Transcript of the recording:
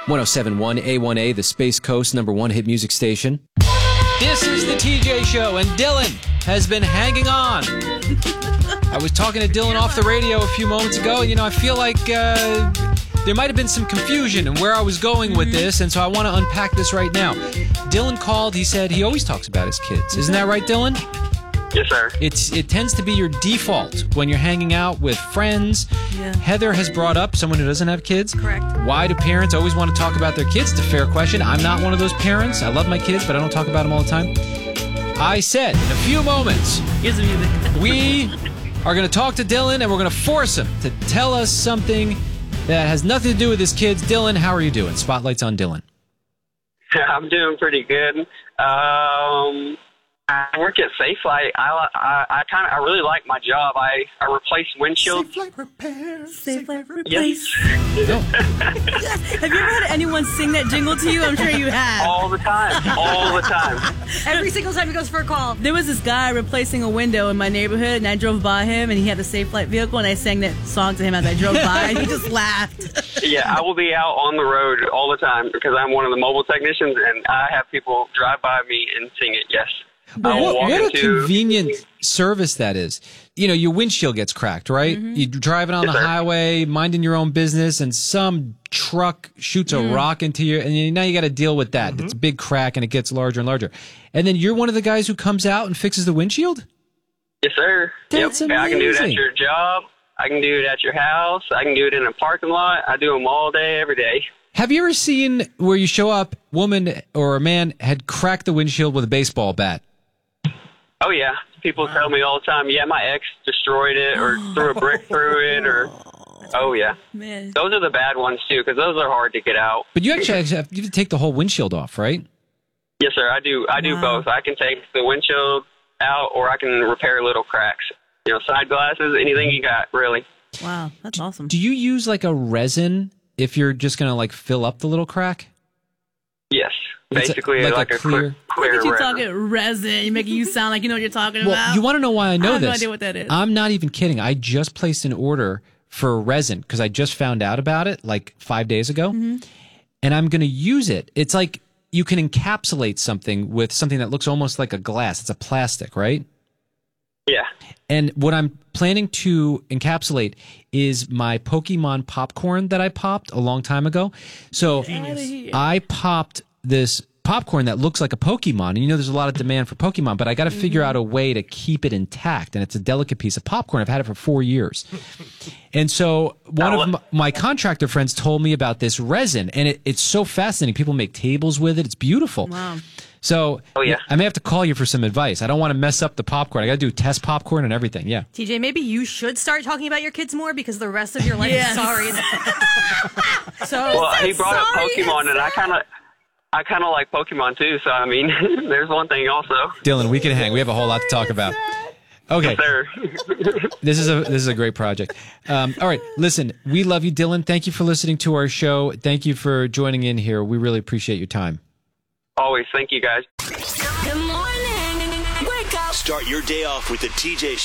1071 A1A, the Space Coast #1 hit music station. This is the TJ Show, and Dylan has been hanging on. I was talking to Dylan off the radio a few moments ago, and, I feel like there might have been some confusion in where I was going with this, and so I want to unpack this right now. Dylan called. He said he always talks about his kids. Isn't that right, Dylan? Yes, sir. It tends to be your default when you're hanging out with friends. Yeah. Heather has brought up someone who doesn't have kids. Correct. Why do parents always want to talk about their kids? It's a fair question. I'm not one of those parents. I love my kids, but I don't talk about them all the time. I said, in a few moments, Here's the music. we are going to talk to Dylan, and we're going to force him to tell us something that has nothing to do with his kids. Dylan, how are you doing? Spotlight's on Dylan. I'm doing pretty good. I work at Safelite. I really like my job. I replace windshields. Safelite repair. Safelite replace. Yes. No. Yes. Have you ever had anyone sing that jingle to you? I'm sure you have. All the time. All the time. Every single time he goes for a call. There was this guy replacing a window in my neighborhood, and I drove by him, and he had a Safelite vehicle, and I sang that song to him as I drove by, and he just laughed. Yeah, I will be out on the road all the time because I'm one of the mobile technicians, and I have people drive by me and sing it, yes. But what a convenient service that is. Your windshield gets cracked, right? Mm-hmm. You're driving on the highway, minding your own business, and some truck shoots a rock into you, and now you got to deal with that. It's a big crack, and it gets larger and larger. And then you're one of the guys who comes out and fixes the windshield? Yes, sir. That's amazing. I can do it at your job. I can do it at your house. I can do it in a parking lot. I do them all day, every day. Have you ever seen where you show up, woman or a man had cracked the windshield with a baseball bat? Oh, yeah. People tell me all the time, yeah, my ex destroyed it or threw a brick through it or, oh, yeah. Man. Those are the bad ones, too, because those are hard to get out. But you actually have to take the whole windshield off, right? Yes, sir. I do both. I can take the windshield out or I can repair little cracks. Side glasses, anything you got, really. Wow, that's awesome. Do you use like a resin if you're just going to like fill up the little crack? Yes. Basically, like a clear Look at you resin. talking resin. You're making you sound like you know what you're talking about. Well, you want to know why I know I have this? no idea what that is. I'm not even kidding. I just placed an order for resin because I just found out about it like 5 days ago. Mm-hmm. And I'm going to use it. It's like you can encapsulate something with something that looks almost like a glass. It's a plastic, right? Yeah. And what I'm planning to encapsulate is my Pokemon popcorn that I popped a long time ago. So I popped this popcorn that looks like a Pokemon. And there's a lot of demand for Pokemon, but I got to figure out a way to keep it intact. And it's a delicate piece of popcorn. I've had it for 4 years. And so one of my contractor friends told me about this resin, and it's so fascinating. People make tables with it. It's beautiful. Wow. So yeah. I may have to call you for some advice. I don't want to mess up the popcorn. I got to do test popcorn and everything. Yeah. TJ, maybe you should start talking about your kids more because the rest of your life is sorry. Well, he brought up Pokemon, and I kind of like Pokemon too. So I mean, there's one thing also. Dylan, we can hang. We have a whole lot to talk about. Okay. Yes, sir. This is a great project. All right. Listen, we love you, Dylan. Thank you for listening to our show. Thank you for joining in here. We really appreciate your time. Always. Thank you, guys. Good morning. Wake up. Start your day off with the TJ